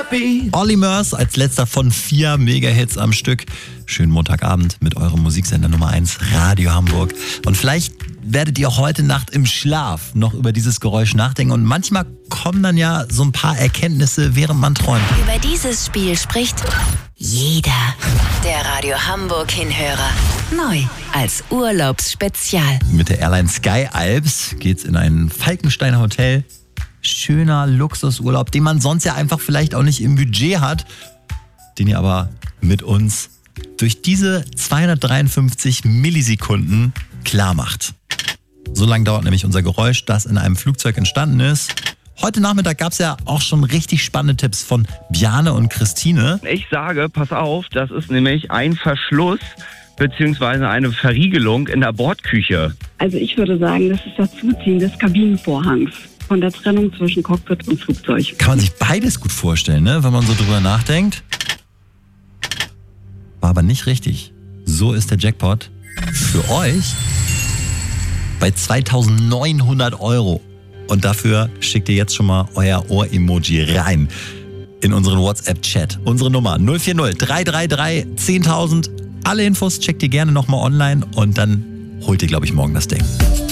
happy. Olly Murs als letzter von 4 Mega-Hits am Stück. Schönen Montagabend mit eurem Musiksender Nummer 1, Radio Hamburg. Und vielleicht werdet ihr heute Nacht im Schlaf noch über dieses Geräusch nachdenken. Und manchmal kommen dann ja so ein paar Erkenntnisse, während man träumt. Über dieses Spiel spricht jeder. Der Radio Hamburg Hinhörer. Neu als Urlaubsspezial. Mit der Airline Sky Alps geht's in ein Falkensteiner Hotel. Schöner Luxusurlaub, den man sonst ja einfach vielleicht auch nicht im Budget hat. Den ihr aber mit uns durch diese 253 Millisekunden klar macht. So lange dauert nämlich unser Geräusch, das in einem Flugzeug entstanden ist. Heute Nachmittag gab es ja auch schon richtig spannende Tipps von Bjarne und Christine. Ich sage, pass auf, das ist nämlich ein Verschluss bzw. eine Verriegelung in der Bordküche. Also ich würde sagen, das ist das Zuziehen des Kabinenvorhangs von der Trennung zwischen Cockpit und Flugzeug. Kann man sich beides gut vorstellen, ne? Wenn man so drüber nachdenkt. War aber nicht richtig. So ist der Jackpot für euch bei 2.900 €. Und dafür schickt ihr jetzt schon mal euer Ohr-Emoji rein in unseren WhatsApp-Chat. Unsere Nummer 040 333 10.000. Alle Infos checkt ihr gerne nochmal online und dann holt ihr, glaube ich, morgen das Ding.